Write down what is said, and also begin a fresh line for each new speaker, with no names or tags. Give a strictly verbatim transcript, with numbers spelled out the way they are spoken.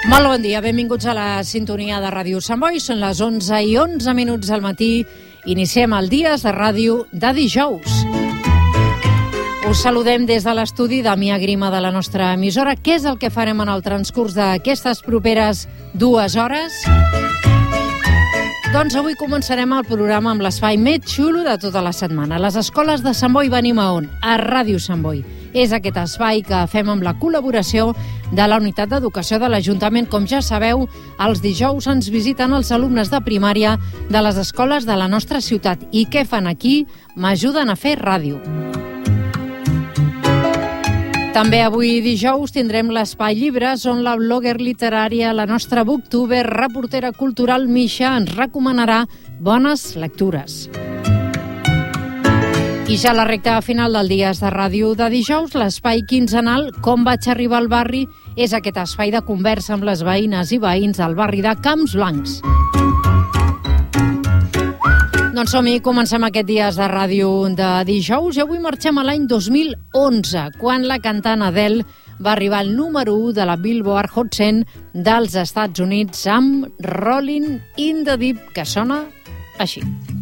Molt bon dia, benvinguts a la sintonia de Ràdio Sant Boi. Són les onze i onze minuts del matí. Iniciem el Dies de Ràdio de dijous. Us saludem des de l'estudi de Damià Grima de la nostra emissora. Què és el que farem en el transcurs d'aquestes properes dues hores? Doncs avui començarem el programa amb l'espai més xulo de tota la setmana. Les escoles de Sant Boi venim a on? A Ràdio Sant Boi. És aquest espai que fem amb la col·laboració de la Unitat d'Educació de l'Ajuntament. Com ja sabeu, els dijous ens visiten els alumnes de primària de les escoles de la nostra ciutat. I què fan aquí? M'ajuden a fer ràdio. També avui dijous tindrem l'Espai Llibres, on la blogger literària, la nostra booktuber, reportera cultural Misha, ens recomanarà bones lectures. I ja a la recta final del Dies de Ràdio de dijous, l'espai quinzenal Com vaig arribar al barri és aquest espai de conversa amb les veïnes i veïns del barri de Camps Blancs. Doncs som-hi, comencem aquest Dies de Ràdio de dijous i avui marxem a l'any dos mil onze, quan la cantant Adele va arribar al número u de la Billboard Hot cent dels Estats Units amb Rolling in the Deep, que sona així.